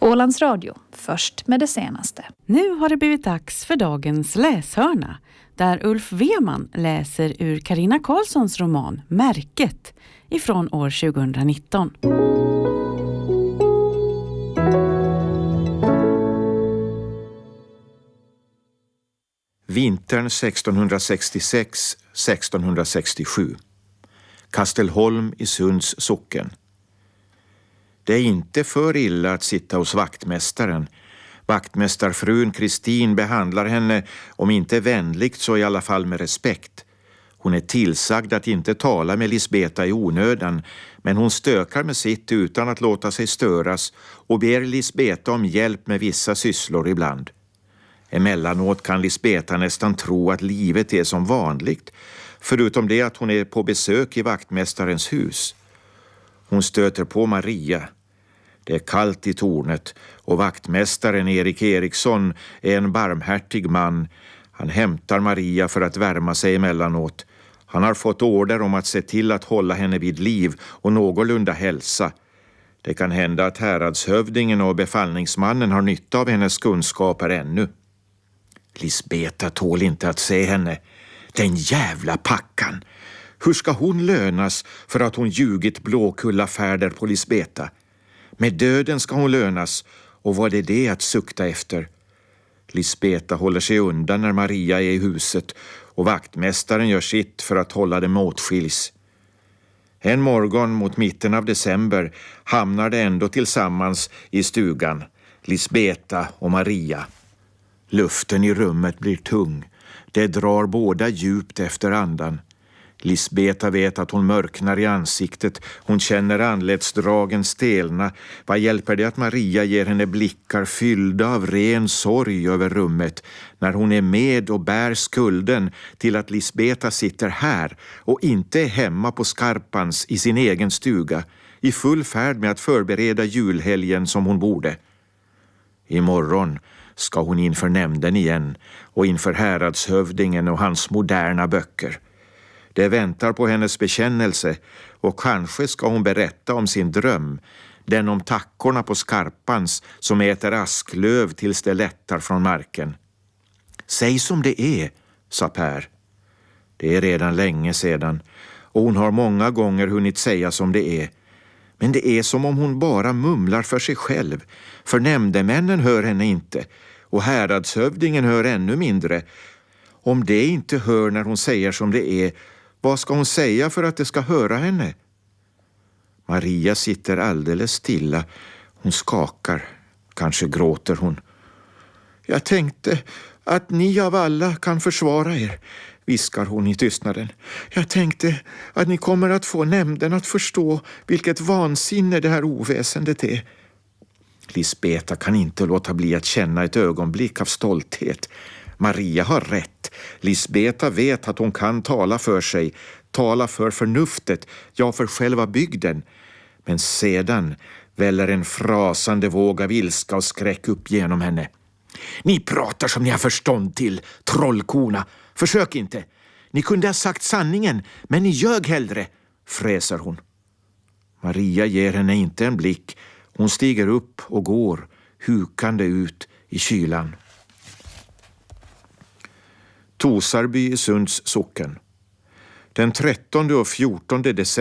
Ålands Radio, först med det senaste. Nu har det blivit dags för dagens läshörna, där Ulf Weman läser ur Carina Karlssons roman Märket ifrån år 2019. Vintern 1666-1667. Kastelholm i Sunds socken. Det är inte för illa att sitta hos vaktmästaren. Vaktmästarfrun Kristin behandlar henne, om inte vänligt så i alla fall med respekt. Hon är tillsagd att inte tala med Lisbeta i onödan, men hon stökar med sitt utan att låta sig störas och ber Lisbeta om hjälp med vissa sysslor ibland. Emellanåt kan Lisbeta nästan tro att livet är som vanligt, förutom det att hon är på besök i vaktmästarens hus. Hon stöter på Maria. Det är kallt i tornet och vaktmästaren Erik Eriksson är en barmhärtig man. Han hämtar Maria för att värma sig emellanåt. Han har fått order om att se till att hålla henne vid liv och någorlunda hälsa. Det kan hända att häradshövdingen och befallningsmannen har nytta av hennes kunskaper ännu. Lisbeta tål inte att se henne. Den jävla packan! Hur ska hon lönas för att hon ljugit Blåkulla-färder på Lisbeta? Med döden ska hon lönas, och vad är det att sukta efter? Lisbeta håller sig undan när Maria är i huset och vaktmästaren gör sitt för att hålla dem åtskiljs. En morgon mot mitten av december hamnar de ändå tillsammans i stugan, Lisbeta och Maria. Luften i rummet blir tung. Det drar båda djupt efter andan. Lisbeta vet att hon mörknar i ansiktet. Hon känner anletsdragen stelna. Vad hjälper det att Maria ger henne blickar fyllda av ren sorg över rummet när hon är med och bär skulden till att Lisbeta sitter här och inte är hemma på Skarpans i sin egen stuga, i full färd med att förbereda julhelgen som hon borde. Imorgon ska hon inför nämnden igen och inför häradshövdingen och hans moderna böcker. Det väntar på hennes bekännelse och kanske ska hon berätta om sin dröm, den om tackorna på Skarpans som äter asklöv tills det lättar från marken. Säg som det är, sa Per. Det är redan länge sedan och hon har många gånger hunnit säga som det är. Men det är som om hon bara mumlar för sig själv, för nämndemännen hör henne inte och häradshövdingen hör ännu mindre. Om det inte hör när hon säger som det är, vad ska hon säga för att det ska höra henne? Maria sitter alldeles stilla. Hon skakar. Kanske gråter hon. Jag tänkte att ni av alla kan försvara er, viskar hon i tystnaden. Jag tänkte att ni kommer att få nämnden att förstå vilket vansinne det här oväsendet är. Lisbeta kan inte låta bli att känna ett ögonblick av stolthet. Maria har rätt. Lisbeta vet att hon kan tala för sig, tala för förnuftet, ja för själva bygden. Men sedan väller en frasande våg av ilska och skräck upp genom henne. Ni pratar som ni har förstånd till, trollkorna. Försök inte. Ni kunde ha sagt sanningen, men ni ljög hellre, fräser hon. Maria ger henne inte en blick. Hon stiger upp och går, hukande ut i kylan. Tosarby i Sunds socken. Den 13 och 14 december